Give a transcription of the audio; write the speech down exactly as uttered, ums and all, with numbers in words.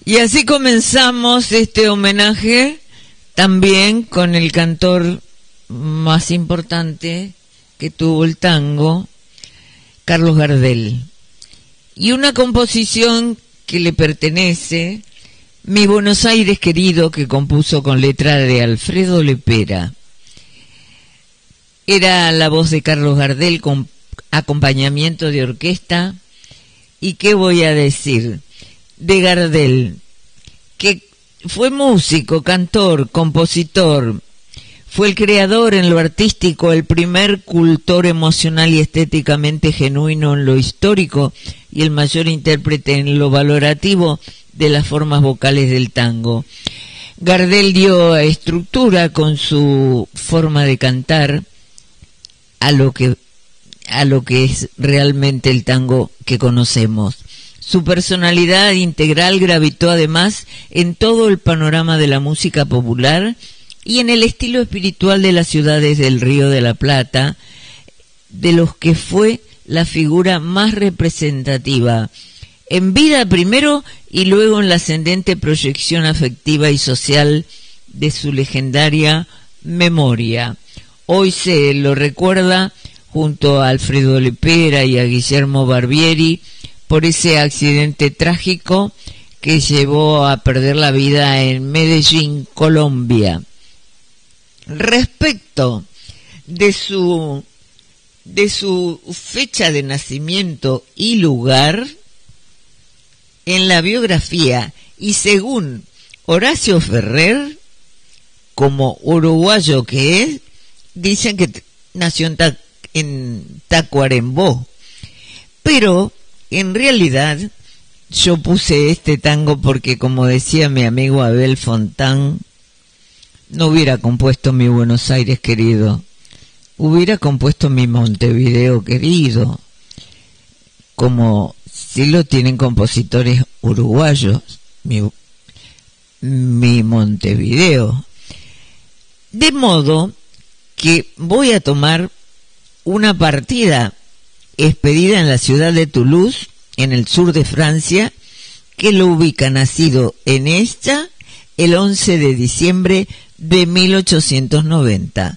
Y así comenzamos este homenaje también con el cantor más importante que tuvo el tango, Carlos Gardel, y una composición que le pertenece, Mi Buenos Aires querido, que compuso con letra de Alfredo Lepera. Era la voz de Carlos Gardel con acompañamiento de orquesta. ¿Y qué voy a decir de Gardel? Que fue músico, cantor, compositor, fue el creador en lo artístico, el primer cultor emocional y estéticamente genuino en lo histórico y el mayor intérprete en lo valorativo de las formas vocales del tango. Gardel dio estructura con su forma de cantar a lo que a lo que es realmente el tango que conocemos. Su personalidad integral gravitó además en todo el panorama de la música popular y en el estilo espiritual de las ciudades del Río de la Plata, de los que fue la figura más representativa, en vida primero y luego en la ascendente proyección afectiva y social de su legendaria memoria. Hoy se lo recuerda junto a Alfredo Lepera y a Guillermo Barbieri por ese accidente trágico que llevó a perder la vida en Medellín, Colombia. Respecto de su de su fecha de nacimiento y lugar, en la biografía y según Horacio Ferrer, como uruguayo que es, dicen que nació en, Ta- en Tacuarembó, pero en realidad yo puse este tango porque, como decía mi amigo Abel Fontán, no hubiera compuesto Mi Buenos Aires querido, hubiera compuesto Mi Montevideo querido, como si lo tienen compositores uruguayos, mi, mi Montevideo. De modo que voy a tomar una partida expedida en la ciudad de Toulouse, en el sur de Francia, que lo ubica nacido en esta el once de diciembre de mil ochocientos noventa.